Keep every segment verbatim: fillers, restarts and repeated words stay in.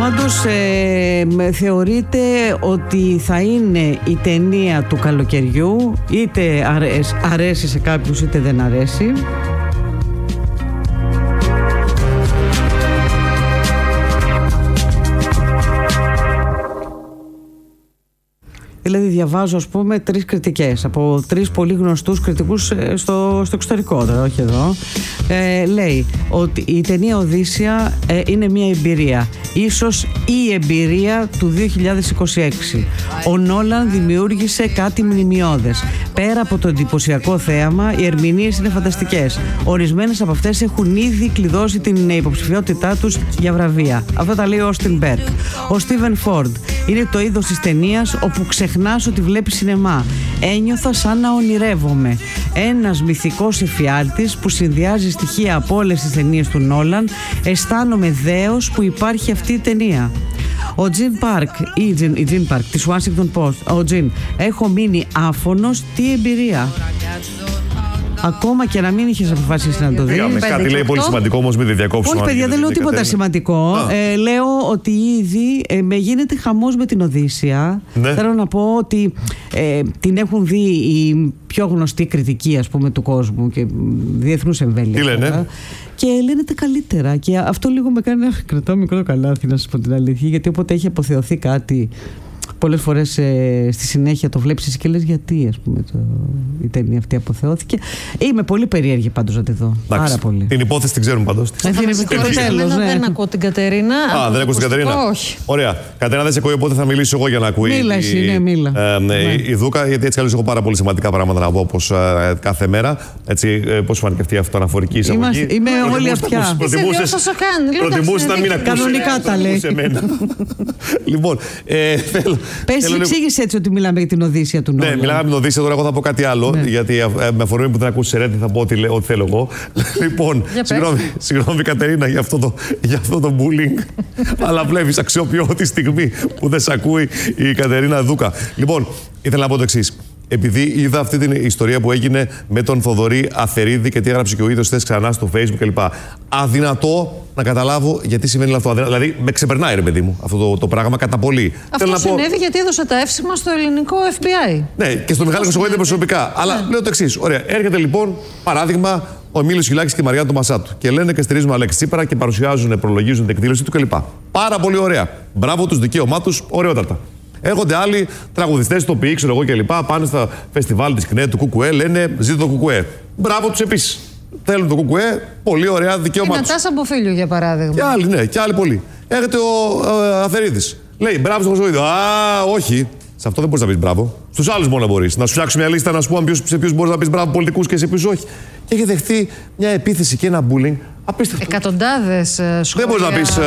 Πάντως ε, θεωρείται ότι θα είναι η ταινία του καλοκαιριού, είτε αρέσει, αρέσει σε κάποιους είτε δεν αρέσει. Δηλαδή διαβάζω, ας πούμε, τρεις κριτικές από τρεις πολύ γνωστούς κριτικούς στο, στο εξωτερικό, τώρα, όχι εδώ. Ε, λέει ότι η ταινία Οδύσσεια ε, είναι μια εμπειρία, ίσως η εμπειρία του δύο χιλιάδες είκοσι έξι. Ο Νόλαν δημιούργησε κάτι μνημιώδες. Πέρα από το εντυπωσιακό θέαμα, οι ερμηνείες είναι φανταστικές. Ορισμένες από αυτές έχουν ήδη κλειδώσει την υποψηφιότητά τους για βραβεία. Αυτά τα λέει ο Όστιν Μπέρκ. Ο Στίβεν Φόρντ. Είναι το είδος της ταινίας όπου ξεχνάς ότι βλέπεις σινεμά. Ένιωθα σαν να ονειρεύομαι. Ένας μυθικός εφιάλτης που συνδυάζει στοιχεία από όλες τις ταινίες του Νόλαν. Αισθάνομαι δέος που υπάρχει αυτή η ταινία. Ο Τζιν Πάρκ, η Τζιν, η Τζιν Πάρκ της Washington Post. Ο Τζιν, έχω μείνει άφωνος, τι εμπειρία. Ακόμα και να μην είχες αποφασίσει να το δεις. Με κάτι λέει πολύ σημαντικό, όμως μην τη διακόψω. Όχι, παιδιά, δεν λέω τίποτα σημαντικό. Ε, λέω ότι ήδη ε, με γίνεται χαμός με την Οδύσσεια. Ναι. Θέλω να πω ότι ε, την έχουν δει οι πιο γνωστοί κριτικοί, ας πούμε, του κόσμου και διεθνούς εμβέλειας. Τι λένε? Και λένε τα καλύτερα. Και αυτό λίγο με κάνει να κρατάω μικρό καλάθι, να σας πω την αλήθεια. Γιατί όποτε έχει αποθεωθεί κάτι, πολλές φορές ε, στη συνέχεια το βλέπεις εσύ και λες γιατί, ας πούμε, το, η ταινία αυτή αποθεώθηκε. Είμαι πολύ περίεργη πάντως να τη δω. Πάρα Πάρα πολύ. Την υπόθεση την ξέρουμε πάντως. Ε, τέλος, ναι. Δεν ακούω την Κατερίνα. Α, δεν ακούς την Κατερίνα. Όχι. Ωραία. Κατερίνα δεν σε ακούει, οπότε θα μιλήσω εγώ για να ακούει. Μίλα εσύ, η, ναι, μίλα. Ε, ναι, ναι. Η Δούκα, γιατί έτσι καλώς έχω πάρα πολύ σημαντικά πράγματα να πω, όπως ε, κάθε μέρα. Έτσι, ε, πώς φάνηκε αυτή η αυτοαναφορική εισαγωγή. Είμαι όλοι αυτιά. Προτιμούσες να μην ακούσεις. Κανονικά τα λέει. Λοιπόν, πες εξήγησε έτσι ότι μιλάμε για την Οδύσσεια του Νόλαν. Ναι, μιλάμε για την Οδύσσεια, τώρα εγώ θα πω κάτι άλλο. Ναι. Γιατί με αφορμή που δεν ακούσει Ρέντι θα πω ό,τι, ό,τι θέλω εγώ. Λοιπόν, συγγνώμη, συγγνώμη Κατερίνα για αυτό το, για αυτό το bullying. Αλλά βλέπεις, αξιοποιώ τη στιγμή που δεν σε ακούει η Κατερίνα Δούκα. Λοιπόν, ήθελα να πω το εξής. Επειδή είδα αυτή την ιστορία που έγινε με τον Θοδωρή Αθερίδη και τι έγραψε και ο ίδιος χθες ξανά στο Facebook κλπ. Αδυνατό να καταλάβω γιατί συμβαίνει αυτό. Δηλαδή, με ξεπερνάει, ρε παιδί μου, αυτό το, το πράγμα κατά πολύ. Αυτό συνέβη πω... γιατί έδωσε τα εύσημα στο ελληνικό εφ μπι άι. Ναι, και στο Μιχάλη Χρυσοχοίδη προσωπικά. Αλλά ναι. Λέω το εξής. Ωραία, έρχεται λοιπόν, παράδειγμα, ο Εμίλιος Χιλάκης και η Μαριάννα Μασάτου. Και λένε και στηρίζουν Αλέξη Τσίπρα και παρουσιάζουν, προλογίζουν την εκδήλωση του κλπ. Πάρα πολύ ωραία. Μπράβο τους, δικαίωμά τους, ωραιότατα. Έρχονται άλλοι τραγουδιστές, τοπιοί, ξέρω εγώ κλπ. Πάνε στα φεστιβάλ της ΚΝΕ, του ΚΚΕ, λένε ζήτω το ΚΚΕ. Μπράβο τους επίσης. Θέλουν το ΚΚΕ, πολύ ωραία, δικαίωμά τους. Η Νατάσα Μποφίλιου, για παράδειγμα. Και άλλοι, ναι, και άλλοι πολλοί. Έρχεται ο ε, Αθερίδης. Λέει μπράβο στο Χρυσοχοίδη. Α, όχι. Σε αυτό δεν μπορείς να πεις μπράβο. Στους άλλους μόνο μπορείς. Να σου φτιάξω μια λίστα να σου πω σε ποιους μπορείς να πεις μπράβο πολιτικούς και σε ποιους όχι. Και έχει δεχτεί μια επίθεση και ένα bullying απίστευτο. Εκατοντάδες σχόλια. Δεν μπορείς να πεις στο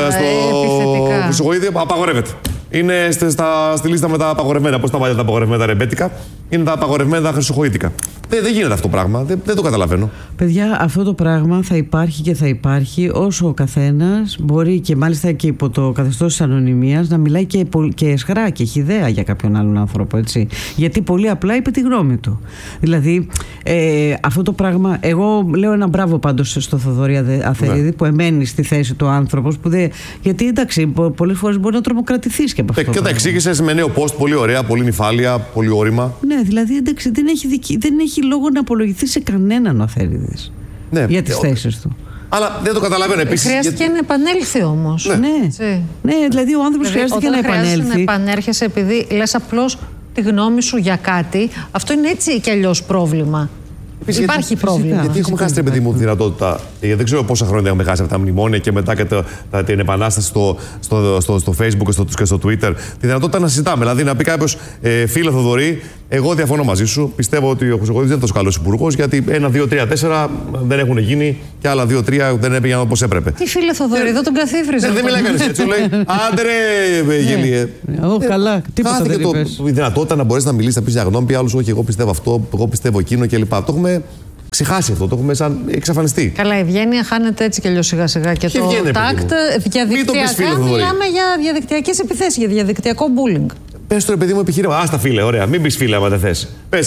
Χρυσοχοίδη, απαγορεύεται. Είναι στα, στη λίστα με τα απαγορευμένα. Πώς τα βάλετε τα απαγορευμένα ρεμπέτικα, είναι τα απαγορευμένα χρυσοχοΐτικα. Δεν, δεν γίνεται αυτό το πράγμα. Δεν, δεν το καταλαβαίνω. Παιδιά, αυτό το πράγμα θα υπάρχει και θα υπάρχει όσο ο καθένας μπορεί, και μάλιστα και υπό το καθεστώς της ανωνυμίας, να μιλάει και, και εσχρά και χυδαία για κάποιον άλλον άνθρωπο. Έτσι. Γιατί πολύ απλά είπε τη γνώμη του. Δηλαδή, ε, αυτό το πράγμα. Εγώ λέω ένα μπράβο πάντως στο Θοδωρή Αθερίδη, ναι, που εμένει στη θέση του άνθρωπος. Που δεν, γιατί εντάξει, πολλές φορές μπορεί να τρομοκρατηθείς και από αυτό. Και τα εξήγησες με νέο post, πολύ ωραία, πολύ νυφάλια, πολύ όρημα. Ναι, δηλαδή εντάξει, δεν έχει, δικη, δεν έχει λόγο να απολογηθεί σε κανέναν ο Αθερίδης, ναι, για τις θέσεις του. Αλλά δεν το καταλαβαίνω επίσης. Χρειάστηκε γιατί... να επανέλθει όμως. Ναι, ναι. ναι δηλαδή ο άνθρωπος δηλαδή, χρειάστηκε να επανέλθει. Χρειάζεται να επανέρχεσαι επειδή λες απλώς τη γνώμη σου για κάτι, αυτό είναι έτσι κι αλλιώς πρόβλημα. Επίσης, υπάρχει γιατί, πρόβλημα. Φυσικά, γιατί έχουμε χάσει, παιδί μου, τη δυνατότητα. Γιατί δεν ξέρω πόσα χρόνια έχουμε χάσει από τα μνημόνια και μετά και το, τα, την επανάσταση στο, στο, στο, στο Facebook και στο, και στο Twitter. Τη δυνατότητα να συζητάμε. Δηλαδή να πει κάποιος, ε, φίλε Θοδωρή, εγώ διαφωνώ μαζί σου. Πιστεύω ότι ο Χρυσοχοίδης δεν είναι τόσο καλός υπουργός, γιατί ένα, δύο, τρία, τέσσερα δεν έχουν γίνει και άλλα δύο, τρία δεν έπαιγαν όπως έπρεπε. Τι φίλε Θοδωρή, εδώ τον καθίβριζε. Δεν μιλάει κανείς έτσι. Λέει, άντε ρε, γελίε. Ω, καλά, τίποτα δεν είπες. Η δυνατότητα να μπορέσει να μιλήσει, να πει μια γνώμη, πει άλλους, όχι, εγώ πιστεύω αυτό, εγώ πιστεύω εκείνο κλπ. Το έχουμε ξεχάσει αυτό, το έχουμε σαν εξαφανιστεί. Καλά, η ευγένεια χάνεται έτσι κι αλλιώς σιγά σιγά. Και το τάκτ, διαδικτυακά μιλάμε για διαδικτυακές επιθέσεις, για διαδικτυακό bullying. Πες το ρε παιδί μου επιχείρημα, άστα φίλε, ωραία, μην πεις φίλε άμα δεν θες. Πες,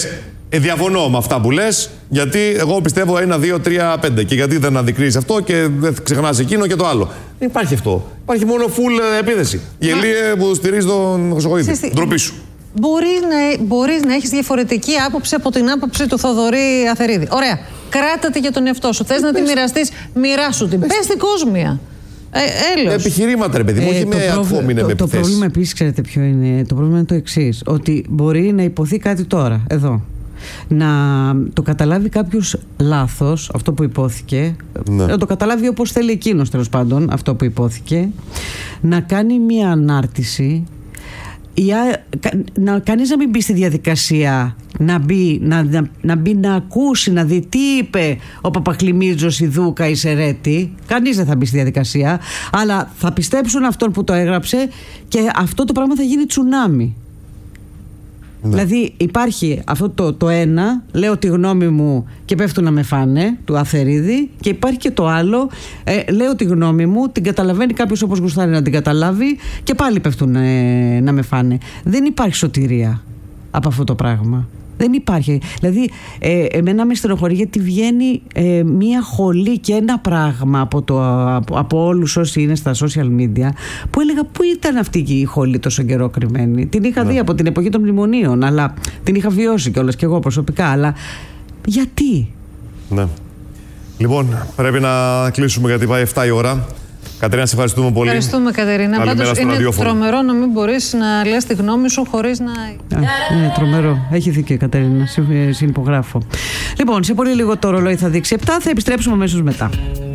Ε, διαφωνώ με αυτά που λες, γιατί εγώ πιστεύω ένα, δύο, τρία, πέντε. Και γιατί δεν αναδεικνύεις αυτό και δεν ξεχνάς εκείνο και το άλλο. Δεν υπάρχει αυτό. Υπάρχει μόνο full επίθεση. Η Ελίε που στηρίζει τον Χρυσοχοΐδη. Ντροπή σου. Μπορεί να, μπορείς να έχεις διαφορετική άποψη από την άποψη του Θοδωρή Αθερίδη. Ωραία. Κράτατε για τον εαυτό σου. Θες να τη μοιραστείς, μοιράσου την. Πες την κόσμια. Ε, Επιχειρήματα, ρε παιδί μου, όχι με ακόμη είναι με Το πρόβλημα επίσης, ξέρετε ποιο είναι? Το πρόβλημα είναι το εξής. Ότι μπορεί να υποθεί κάτι τώρα, εδώ. Να το καταλάβει κάποιος λάθος, αυτό που υπόθηκε. Ναι. Να το καταλάβει όπως θέλει εκείνος, τέλος πάντων, αυτό που υπόθηκε. Να κάνει μια ανάρτηση. Για, να, κανείς να μην μπει στη διαδικασία να μπει να, να, να μπει να ακούσει, να δει τι είπε ο Παπαχλημίτζος, η Δούκα, η Σερέτη. Κανείς δεν θα μπει στη διαδικασία, αλλά θα πιστέψουν αυτόν που το έγραψε και αυτό το πράγμα θα γίνει τσουνάμι. Ναι. Δηλαδή υπάρχει αυτό το, το ένα, λέω τη γνώμη μου και πέφτουν να με φάνε, του Αθερίδη, και υπάρχει και το άλλο, ε, λέω τη γνώμη μου, την καταλαβαίνει κάποιος όπως γουστάρει να την καταλάβει και πάλι πέφτουν ε, να με φάνε. Δεν υπάρχει σωτηρία από αυτό το πράγμα. Δεν υπάρχει. Δηλαδή, ε, εμένα με στενοχωρεί γιατί βγαίνει ε, μία χολή και ένα πράγμα από, το, από, από όλους όσοι είναι στα social media, που έλεγα πού ήταν αυτή η χολή τόσο καιρό κρυμμένη. Την είχα ναι. δει από την εποχή των μνημονίων, αλλά την είχα βιώσει κιόλας κι εγώ προσωπικά. Αλλά γιατί? Ναι. Λοιπόν, πρέπει να κλείσουμε γιατί πάει εφτά η ώρα. Κατερίνα, σε ευχαριστούμε πολύ. Ευχαριστούμε, Κατερίνα. Πάντως είναι ραδιόφωνο. Τρομερό να μην μπορείς να λες τη γνώμη σου χωρίς να... Είναι τρομερό. Έχει δίκιο η Κατερίνα. Συνυπογράφω. Λοιπόν, σε πολύ λίγο το ρολόι θα δείξει επτά. Θα επιστρέψουμε αμέσως μετά.